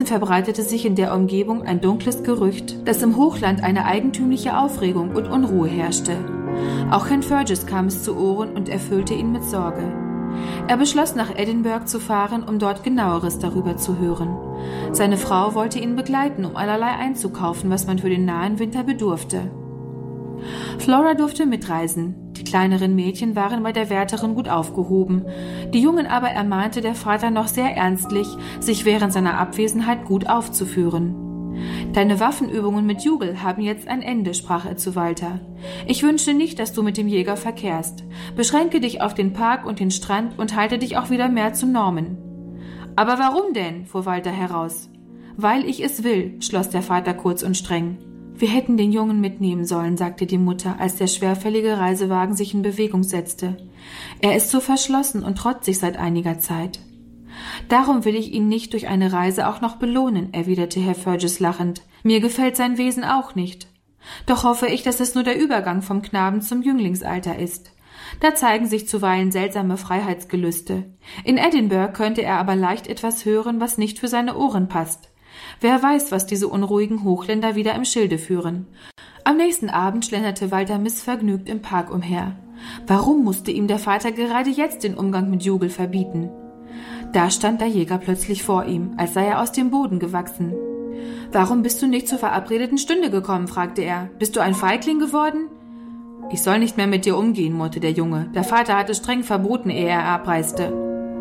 verbreitete sich in der Umgebung ein dunkles Gerücht, dass im Hochland eine eigentümliche Aufregung und Unruhe herrschte. Auch Herrn Fergus kam es zu Ohren und erfüllte ihn mit Sorge. Er beschloss, nach Edinburgh zu fahren, um dort Genaueres darüber zu hören. Seine Frau wollte ihn begleiten, um allerlei einzukaufen, was man für den nahen Winter bedurfte. Flora durfte mitreisen. Die kleineren Mädchen waren bei der Wärterin gut aufgehoben. Die Jungen aber ermahnte der Vater noch sehr ernstlich, sich während seiner Abwesenheit gut aufzuführen. »Deine Waffenübungen mit Dougal haben jetzt ein Ende«, sprach er zu Walter. »Ich wünsche nicht, dass du mit dem Jäger verkehrst. Beschränke dich auf den Park und den Strand und halte dich auch wieder mehr zu Norman.« »Aber warum denn?«, fuhr Walter heraus. »Weil ich es will«, schloss der Vater kurz und streng. »Wir hätten den Jungen mitnehmen sollen«, sagte die Mutter, als der schwerfällige Reisewagen sich in Bewegung setzte. »Er ist so verschlossen und trotzig seit einiger Zeit.« »Darum will ich ihn nicht durch eine Reise auch noch belohnen«, erwiderte Herr Fergus lachend. »Mir gefällt sein Wesen auch nicht. Doch hoffe ich, dass es nur der Übergang vom Knaben zum Jünglingsalter ist. Da zeigen sich zuweilen seltsame Freiheitsgelüste. In Edinburgh könnte er aber leicht etwas hören, was nicht für seine Ohren passt. Wer weiß, was diese unruhigen Hochländer wieder im Schilde führen.« Am nächsten Abend schlenderte Walter missvergnügt im Park umher. Warum musste ihm der Vater gerade jetzt den Umgang mit Dougal verbieten? Da stand der Jäger plötzlich vor ihm, als sei er aus dem Boden gewachsen. »Warum bist du nicht zur verabredeten Stunde gekommen?«, fragte er. »Bist du ein Feigling geworden?« »Ich soll nicht mehr mit dir umgehen«, murrte der Junge. Der Vater hatte streng verboten, ehe er abreiste.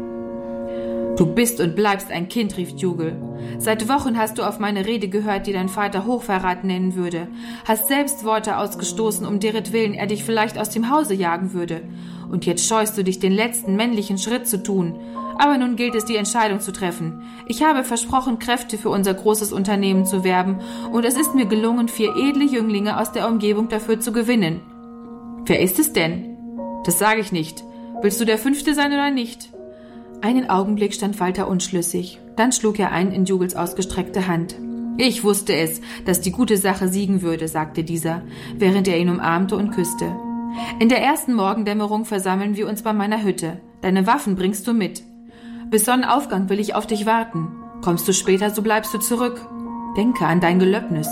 »Du bist und bleibst ein Kind«, rief Dougal. »Seit Wochen hast du auf meine Rede gehört, die dein Vater Hochverrat nennen würde. Hast selbst Worte ausgestoßen, um deretwillen er dich vielleicht aus dem Hause jagen würde. Und jetzt scheust du dich, den letzten männlichen Schritt zu tun. Aber nun gilt es, die Entscheidung zu treffen. Ich habe versprochen, Kräfte für unser großes Unternehmen zu werben, und es ist mir gelungen, 4 edle Jünglinge aus der Umgebung dafür zu gewinnen.« »Wer ist es denn?« »Das sage ich nicht. Willst du der 5. sein oder nicht?« Einen Augenblick stand Walter unschlüssig. Dann schlug er ein in Dougals ausgestreckte Hand. »Ich wusste es, dass die gute Sache siegen würde«, sagte dieser, während er ihn umarmte und küsste. »In der ersten Morgendämmerung versammeln wir uns bei meiner Hütte. Deine Waffen bringst du mit. Bis Sonnenaufgang will ich auf dich warten. Kommst du später, so bleibst du zurück. Denke an dein Gelöbnis.«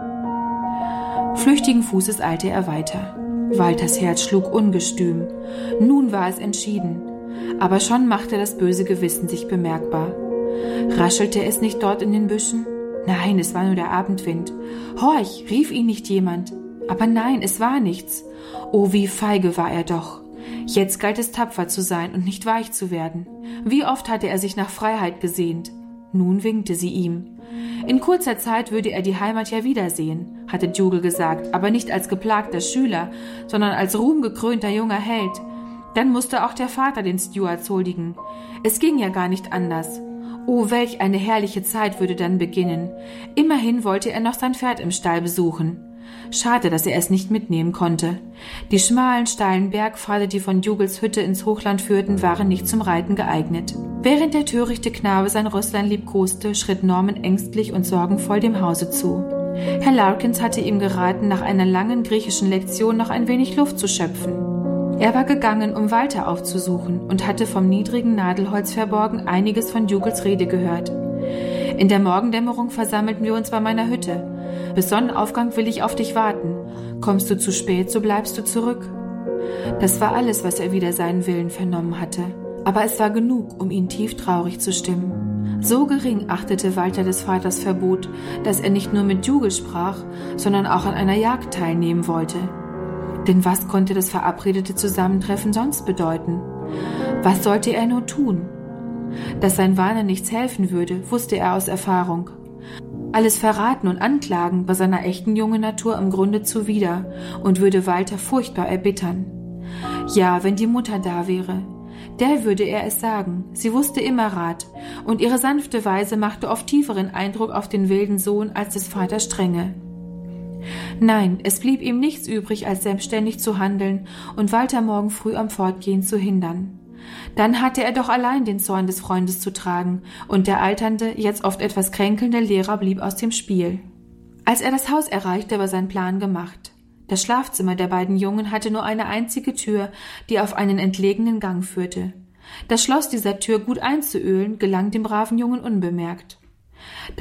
Flüchtigen Fußes eilte er weiter. Walters Herz schlug ungestüm. Nun war es entschieden. Aber schon machte das böse Gewissen sich bemerkbar. Raschelte es nicht dort in den Büschen? Nein, es war nur der Abendwind. »Horch«, rief ihn nicht jemand. Aber nein, es war nichts. Oh, wie feige war er doch. Jetzt galt es, tapfer zu sein und nicht weich zu werden. Wie oft hatte er sich nach Freiheit gesehnt. Nun winkte sie ihm. In kurzer Zeit würde er die Heimat ja wiedersehen, hatte Dougal gesagt, aber nicht als geplagter Schüler, sondern als ruhmgekrönter junger Held. Dann musste auch der Vater den Stuarts huldigen. Es ging ja gar nicht anders. Oh, welch eine herrliche Zeit würde dann beginnen. Immerhin wollte er noch sein Pferd im Stall besuchen. Schade, dass er es nicht mitnehmen konnte. Die schmalen, steilen Bergpfade, die von Dougals Hütte ins Hochland führten, waren nicht zum Reiten geeignet. Während der törichte Knabe sein Rösslein liebkoste, schritt Norman ängstlich und sorgenvoll dem Hause zu. Herr Larkins hatte ihm geraten, nach einer langen griechischen Lektion noch ein wenig Luft zu schöpfen. Er war gegangen, um Walter aufzusuchen, und hatte vom niedrigen Nadelholz verborgen einiges von Dougals Rede gehört. »In der Morgendämmerung versammelten wir uns bei meiner Hütte. Bis Sonnenaufgang will ich auf dich warten. Kommst du zu spät, so bleibst du zurück.« Das war alles, was er wider seinen Willen vernommen hatte. Aber es war genug, um ihn tief traurig zu stimmen. So gering achtete Walter des Vaters Verbot, dass er nicht nur mit Dougal sprach, sondern auch an einer Jagd teilnehmen wollte. Denn was konnte das verabredete Zusammentreffen sonst bedeuten? Was sollte er nur tun? Dass sein Warnen nichts helfen würde, wusste er aus Erfahrung. Alles Verraten und Anklagen war seiner echten jungen Natur im Grunde zuwider und würde Walter furchtbar erbittern. Ja, wenn die Mutter da wäre, der würde er es sagen. Sie wusste immer Rat, und ihre sanfte Weise machte oft tieferen Eindruck auf den wilden Sohn als des Vaters Strenge. Nein, es blieb ihm nichts übrig, als selbstständig zu handeln und Walter morgen früh am Fortgehen zu hindern. Dann hatte er doch allein den Zorn des Freundes zu tragen, und der alternde, jetzt oft etwas kränkelnde Lehrer blieb aus dem Spiel. Als er das Haus erreichte, war sein Plan gemacht. Das Schlafzimmer der beiden Jungen hatte nur eine einzige Tür, die auf einen entlegenen Gang führte. Das Schloss dieser Tür gut einzuölen, gelang dem braven Jungen unbemerkt.